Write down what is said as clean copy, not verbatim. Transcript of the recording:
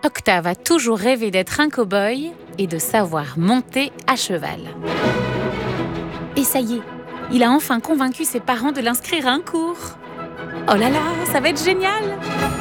Octave a toujours rêvé d'être un cow-boy et de savoir monter à cheval. Et ça y est, il a enfin convaincu ses parents de l'inscrire à un cours. Oh là là, ça va être génial!